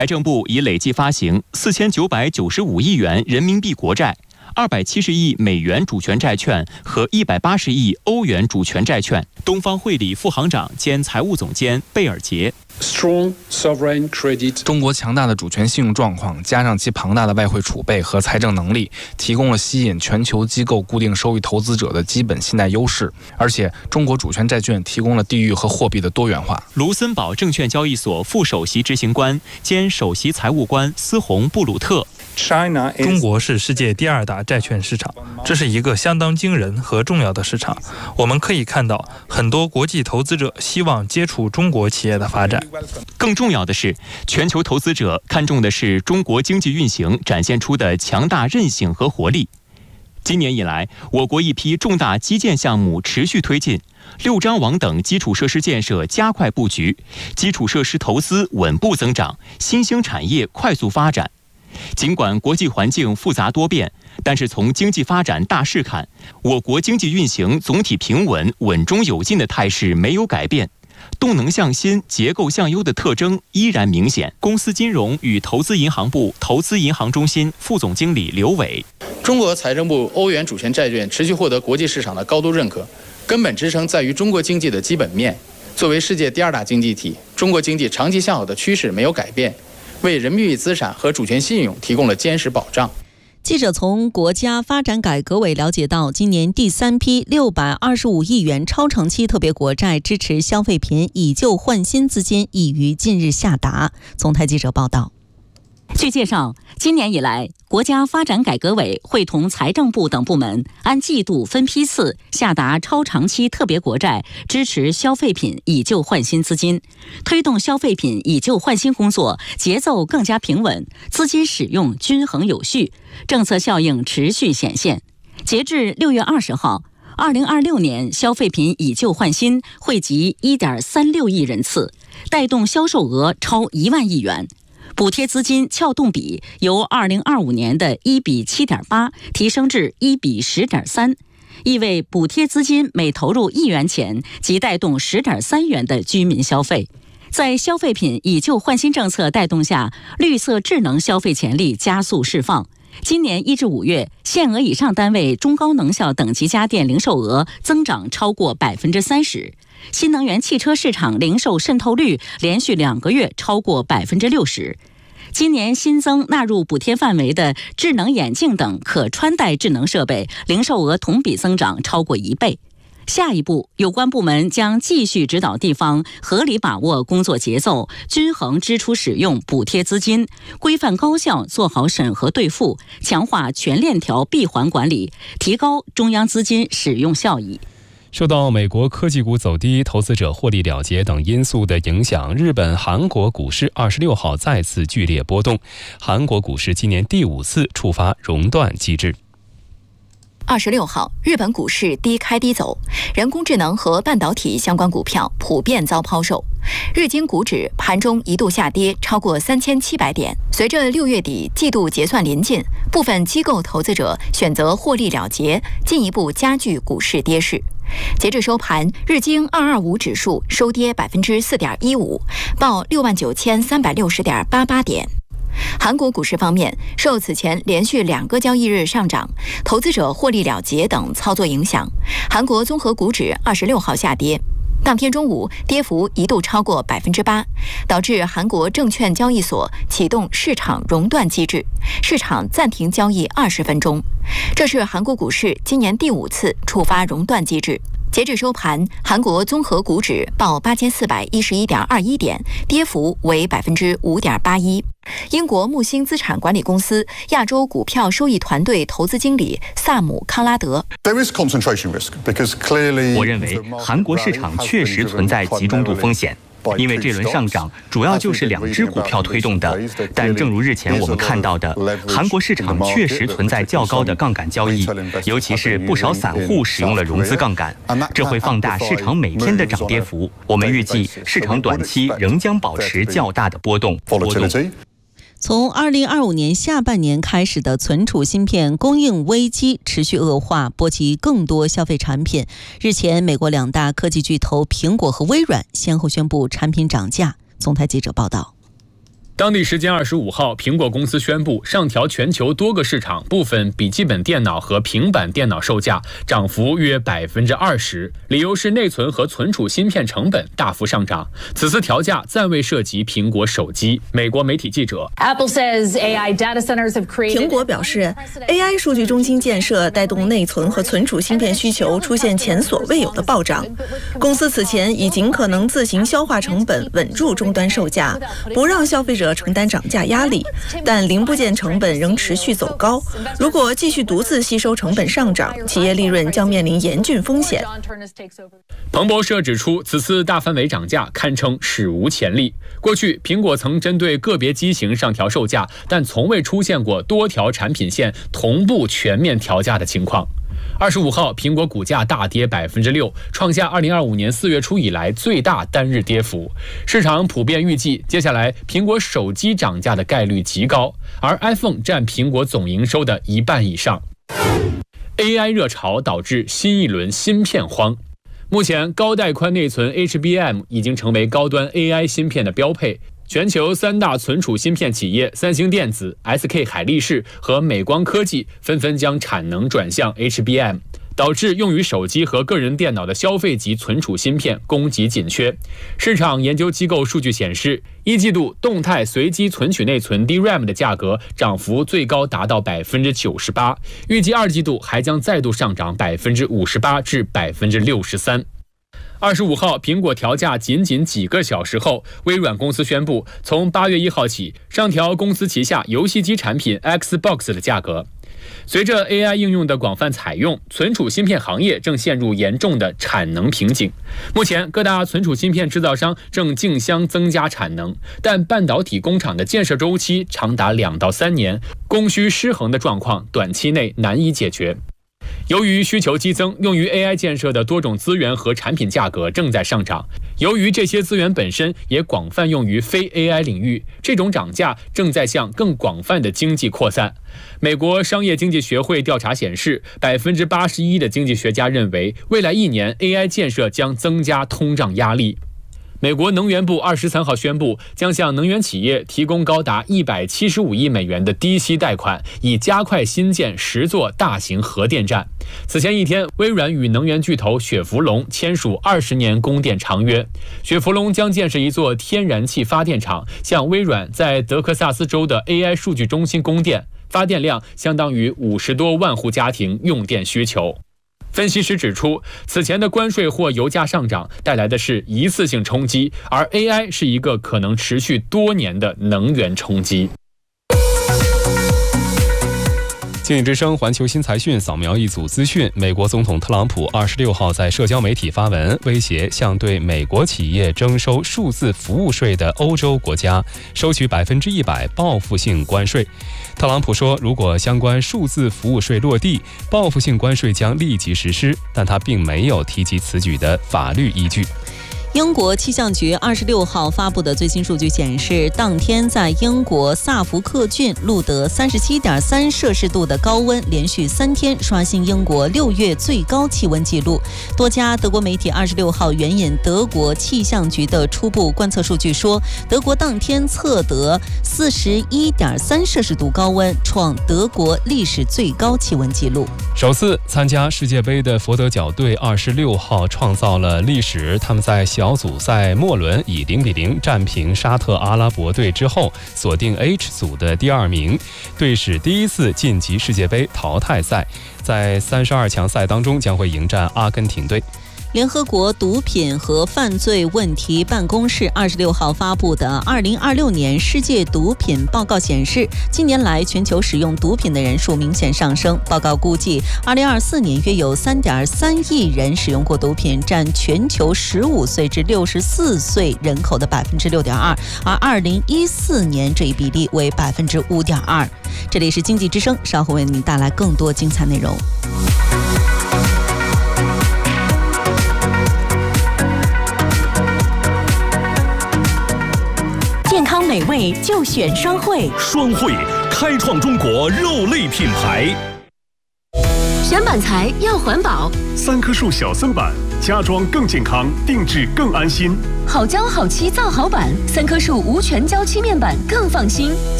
财政部已累计发行4995亿元人民币国债、270亿美元主权债券和180亿欧元主权债券。东方汇理副行长兼财务总监贝尔杰。 中国强大的主权信用状况，加上其庞大的外汇储备和财政能力，提供了吸引全球机构固定收益投资者的基本信贷优势。而且，中国主权债券提供了地域和货币的多元化。 卢森堡证券交易所副首席执行官兼首席财务官斯洪布鲁特。 中国是世界第2大债券市场，这是一个相当惊人和重要的市场。我们可以看到，很多国际投资者希望接触中国企业的发展。 更重要的是，全球投资者看重的是中国经济运行展现出的强大韧性和活力。今年以来，我国一批重大基建项目持续推进，6张网等基础设施建设加快布局，基础设施投资稳步增长，新兴产业快速发展。尽管国际环境复杂多变，但是从经济发展大势看，我国经济运行总体平稳、稳中有进的态势没有改变，动能向新、结构向优的特征依然明显。公司金融与投资银行部投资银行中心副总经理刘伟： 中国财政部欧元主权债券持续获得国际市场的高度认可，根本支撑在于中国经济的基本面。作为世界第2大经济体，中国经济长期向好的趋势没有改变，为人民币资产和主权信用提供了坚实保障。 记者从国家发展改革委了解到，今年第3批625亿元超长期特别国债支持消费品以旧换新资金已于近日下达。总台记者报道。 据介绍，今年以来，国家发展改革委会同财政部等部门按季度分批次下达超长期特别国债，支持消费品以旧换新资金，推动消费品以旧换新工作节奏更加平稳，资金使用均衡有序，政策效应持续显现。截至6月20号，2026年消费品以旧换新惠及 1.36 亿人次，带动销售额超1万亿元。补贴资金撬动比由2025年的1比7.8提升至1比10.3，意味补贴资金每投入1元钱即带动10.3元的居民消费。在消费品以旧换新政策带动下，绿色智能消费潜力加速释放。今年1至5月，限额以上单位中高能效等级家电零售额增长超过30%，新能源汽车市场零售渗透率连续2个月超过60%。今年新增纳入补贴范围的智能眼镜等可穿戴智能设备零售额同比增长超过1倍。下一步，有关部门将继续指导地方合理把握工作节奏，均衡支出使用补贴资金，规范高效做好审核兑付，强化全链条闭环管理，提高中央资金使用效益。 受到美国科技股走低、投资者获利了结等因素的影响，日本、韩国股市26号再次剧烈波动。韩国股市今年第5次触发熔断机制。 26号，日本股市低开低走，人工智能和半导体相关股票普遍遭抛售。日经股指盘中一度下跌超过3700点。随着6月底季度结算临近，部分机构投资者选择获利了结，进一步加剧股市跌势。截至收盘，日经225指数收跌4.15%，报69360.88点。韩国股市方面，受此前连续2个交易日上涨、投资者获利了结等操作影响，韩国综合股指26号下跌。当天中午，跌幅一度超过8%，导致韩国证券交易所启动市场熔断机制，市场暂停交易20分钟。这是韩国股市今年第5次触发熔断机制。截至收盘，韩国综合股指报8411.21点，跌幅为5.81%。英国木星资产管理公司亚洲股票收益团队投资经理萨姆·康拉德： 我认为韩国市场确实存在集中度风险。因为这轮上涨主要就是2只股票推动的，但正如日前我们看到的，韩国市场确实存在较高的杠杆交易，尤其是不少散户使用了融资杠杆，这会放大市场每天的涨跌幅。我们预计市场短期仍将保持较大的波动。 从2025年下半年开始的存储芯片供应危机持续恶化，波及更多消费产品。日前，美国2大科技巨头苹果和微软先后宣布产品涨价。总台记者报道。 当地时间25号，苹果公司宣布上调全球多个市场部分笔记本电脑和平板电脑售价，涨幅约20%，理由是内存和存储芯片成本大幅上涨。此次调价暂未涉及苹果手机。美国媒体记者苹果表示 ，AI 数据中心建设带动内存和存储芯片需求出现前所未有的暴涨。公司此前已尽可能自行消化成本，稳住终端售价，不让消费者承担涨价压力，但零部件成本仍持续走高。如果继续独自吸收成本上涨，企业利润将面临严峻风险。 彭博社指出，此次大范围涨价堪称史无前例。过去，苹果曾针对个别机型上调售价，但从未出现过多条产品线同步全面调价的情况。25号，苹果股价大跌6%，创下2025年4月初以来最大单日跌幅。市场普遍预计，接下来苹果手机涨价的概率极高，而 iPhone 占苹果总营收的1半以上。AI 热潮导致新一轮芯片荒。目前，高带宽内存 HBM 已经成为高端 AI 芯片的标配。全球3大存储芯片企业三星电子、SK 海力士和美光科技纷纷将产能转向 HBM， 导致用于手机和个人电脑的消费级存储芯片供给紧缺。市场研究机构数据显示，一季度动态随机存取内存 DRAM 的价格涨幅最高达到98%，预计2季度还将再度上涨58%至63%。25号，苹果调价仅几个小时后，微软公司宣布，从8月1号起上调公司旗下游戏机产品 Xbox 的价格。随着 AI 应用的广泛采用，存储芯片行业正陷入严重的产能瓶颈。目前，各大存储芯片制造商正竞相增加产能，但半导体工厂的建设周期长达2到3年，供需失衡的状况短期内难以解决。由于需求激增，用于 AI 建设的多种资源和产品价格正在上涨。由于这些资源本身也广泛用于非 AI 领域，这种涨价正在向更广泛的经济扩散。美国商业经济学会调查显示，81%的经济学家认为，未来1年 AI 建设将增加通胀压力。美国能源部23号宣布，将向能源企业提供高达175亿美元的低息贷款，以加快新建10座大型核电站。此前一天，微软与能源巨头雪佛龙签署20年供电长约。雪佛龙将建设一座天然气发电厂，向微软在德克萨斯州的 AI 数据中心供电，发电量相当于50多万户家庭用电需求。分析师指出，此前的关税或油价上涨带来的是一次性冲击，而 AI 是一个可能持续多年的能源冲击。 经济之声环球新财讯扫描一组资讯：美国总统特朗普26号在社交媒体发文，威胁向对美国企业征收数字服务税的欧洲国家收取100%报复性关税。特朗普说，如果相关数字服务税落地，报复性关税将立即实施，但他并没有提及此举的法律依据。 英国气象局26号发布的最新数据显示，当天在英国萨福克郡录得37.3摄氏度的高温，连续3天刷新英国6月最高气温纪录。多家德国媒体26号援引德国气象局的初步观测数据说，德国当天测得41.3摄氏度高温，创德国历史最高气温纪录。 首次参加世界杯的佛得角队26号创造了历史，他们在小组赛末轮以0-0战平沙特阿拉伯队之后，锁定 H 组的第2名，队史第1次晋级世界杯淘汰赛，在32强赛当中将会迎战阿根廷队。 联合国毒品和犯罪问题办公室26号发布的2026年世界毒品报告显示，近年来全球使用毒品的人数明显上升。报告估计，2024年约有3.3亿人使用过毒品，占全球15岁至64岁人口的6.2%，而2014年这一比例为5.2%。这里是经济之声，稍后为您带来更多精彩内容。 健康美味就选双汇， 双汇开创中国肉类品牌。 选板材要环保， 3棵树小森板家装更健康，定制更安心。 好胶好漆造好板，3棵树无全胶漆面板更放心。